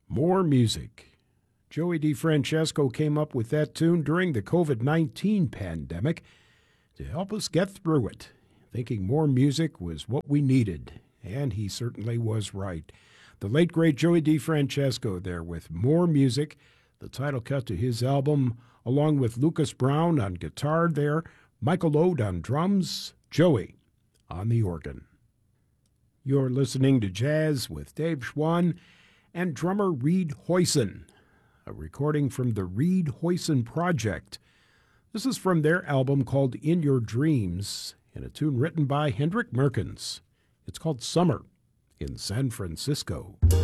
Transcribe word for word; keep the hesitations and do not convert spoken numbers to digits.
More music. Joey DeFrancesco came up with that tune during the covid nineteen pandemic to help us get through it, thinking more music was what we needed, and he certainly was right. The late, great Joey DeFrancesco there with More Music, the title cut to his album, along with Lucas Brown on guitar there, Michael Ode on drums, Joey on the organ. You're listening to Jazz with Dave Schwann and drummer Reed Hoyson, a recording from the Reed Hoyson Project. This is from their album called In Your Dreams, and a tune written by Hendrik Merkens. It's called Summer in San Francisco.